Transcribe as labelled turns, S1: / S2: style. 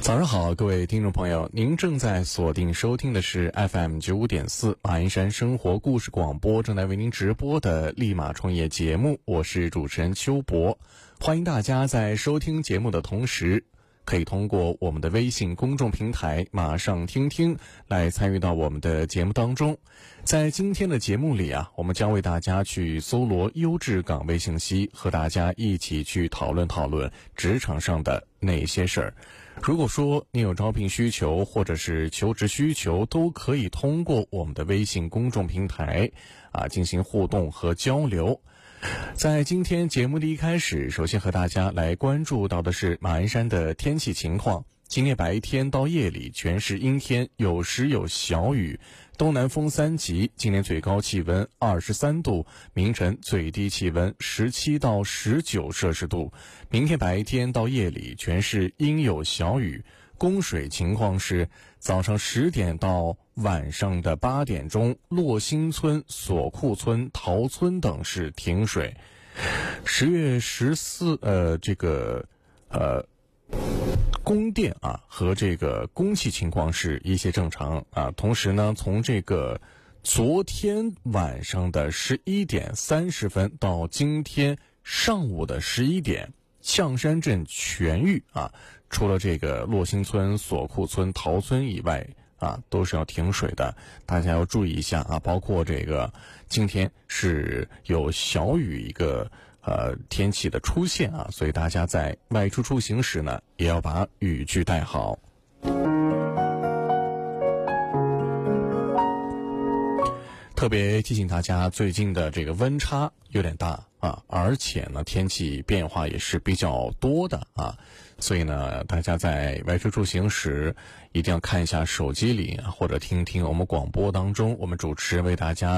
S1: 早上好，各位听众朋友，您正在锁定收听的是 FM95.4 马鞍山生活故事广播，正在为您直播的立马创业节目，我是主持人邱博。欢迎大家在收听节目的同时，可以通过我们的微信公众平台马上听听来参与到我们的节目当中。在今天的节目里我们将为大家去搜罗优质岗位信息，和大家一起去讨论职场上的那些事儿。如果说你有招聘需求或者是求职需求，都可以通过我们的微信公众平台进行互动和交流。在今天节目的一开始，首先和大家来关注到的是马鞍山的天气情况。今天白天到夜里全是阴天，有时有小雨，东南风3级，今天最高气温23度，明晨最低气温17到19摄氏度。明天白天到夜里全是阴有小雨，供水情况是早上10点到晚上的8点钟，洛兴村、索库村、陶村等是停水。10月14供电和这个供气情况是一切正常同时呢，从这个昨天晚上的11点30分到今天上午的11点，象山镇全域除了这个洛兴村、索库村、陶村以外都是要停水的，大家要注意一下包括这个今天是有小雨一个天气的出现所以大家在外出出行时呢，也要把雨具带好。特别提醒大家，最近的这个温差有点大而且呢天气变化也是比较多的所以呢大家在外出出行时一定要看一下手机里或者听听我们广播当中我们主持人为大家